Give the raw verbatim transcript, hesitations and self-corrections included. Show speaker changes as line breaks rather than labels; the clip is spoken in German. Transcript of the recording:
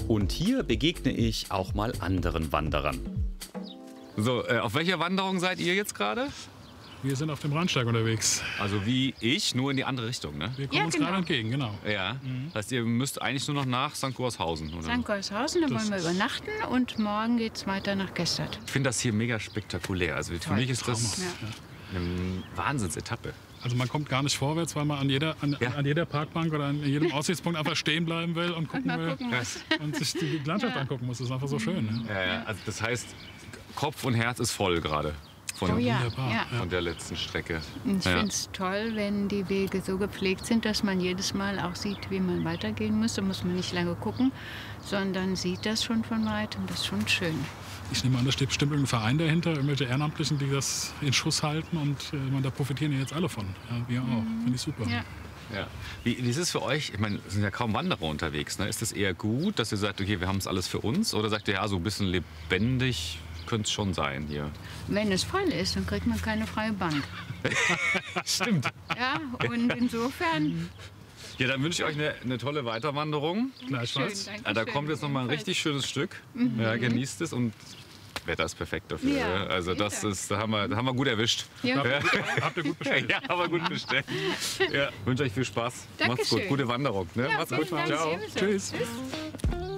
Und hier begegne ich auch mal anderen Wanderern. So, äh, auf welcher Wanderung seid ihr jetzt gerade?
Wir sind auf dem Rheinsteig unterwegs.
Also wie ich, nur in die andere Richtung, ne?
Wir kommen
Ja,
uns
genau.
gerade entgegen, genau.
Ja.
Mhm.
Das heißt, ihr müsst eigentlich nur noch nach Sankt Goarshausen, oder?
Sankt Goarshausen, da
Das-
wollen wir übernachten und morgen geht's weiter nach Gestert.
Ich finde das hier mega spektakulär. Also für
Toll.
mich ist das
Traumhaft, ja.
eine Wahnsinnsetappe.
Also man kommt gar nicht vorwärts, weil man an jeder, an,
Ja.
an jeder Parkbank oder an jedem Aussichtspunkt einfach stehen bleiben will und gucken
Mal
will
gucken muss.
und sich die Landschaft angucken muss. Das ist einfach so schön. Ne?
Ja, ja. Also das heißt, Kopf und Herz ist voll gerade von,
Oh ja,
Wunderbar,
ja.
von der letzten Strecke.
Und ich
Ja.
finde es toll, wenn die Wege so gepflegt sind, dass man jedes Mal auch sieht, wie man weitergehen muss. Da muss man nicht lange gucken, sondern sieht das schon von weitem. Das ist schon schön.
Ich nehme an, da steht bestimmt irgendein Verein dahinter, irgendwelche Ehrenamtlichen, die das in Schuss halten und äh, man, da profitieren ja jetzt alle von. Ja, wir auch. Finde ich super.
Ja.
Ja. Wie, wie ist es für euch? Ich meine, es sind ja kaum Wanderer unterwegs. Ne? Ist es eher gut, dass ihr sagt, okay, wir haben es alles für uns? Oder sagt ihr, ja, so ein bisschen lebendig könnte es schon sein hier?
Wenn es voll ist, dann kriegt man keine freie Bank.
Stimmt.
Ja, und insofern.
Ja, dann wünsche ich euch eine, eine tolle Weiterwanderung.
Gleichfalls.
Schön, danke
Ja, da
schön.
kommt jetzt noch mal ein richtig schönes Stück. Ja, genießt es und Wetter ist perfekt dafür.
Ja,
Ja, also
vielen
das
Dank.
ist, da haben wir, da haben wir gut erwischt.
Ja.
Habt ihr gut, habt ihr gut bestellt.
Ja, haben wir gut bestellt. Ja, wünsche euch viel Spaß. Macht's gut.
Dankeschön.
Gute Wanderung. Ne?
Ja,
Macht's
vielen
gut.
Dank,
Ciao.
ebenso.
Tschüss.
Tschüss.